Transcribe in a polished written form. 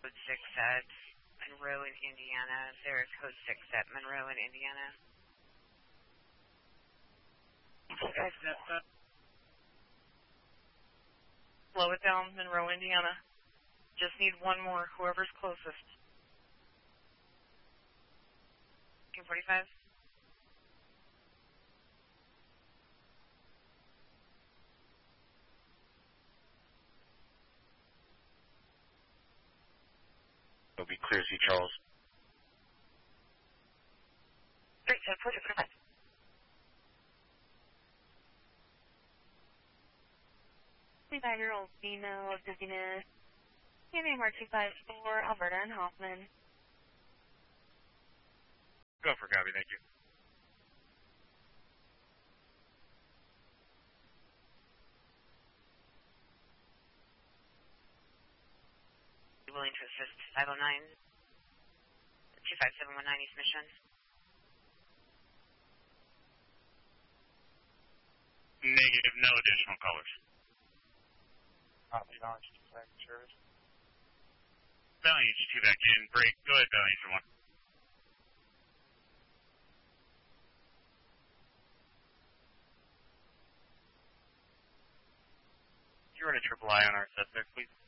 code 6 at Monroe in Indiana. They're code 6 at Monroe in Indiana. Okay. Slow it down, Monroe, Indiana. Just need one more, whoever's closest. 245. It'll be clear, C. Charles. 3745. 25-year-old female of dizziness. KMR 254, Alberta and Hoffman. Go for copy, thank you. You willing to assist 509? 25719 East Mission. Negative, no additional callers. Copy, launch to flag service. Valiant 2 back in, break. Go ahead, Valiant 1. You run a triple I on our suspect, please.